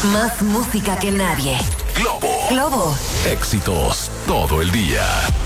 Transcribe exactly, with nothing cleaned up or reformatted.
Más música que nadie. Globo. Globo. Éxitos todo el día.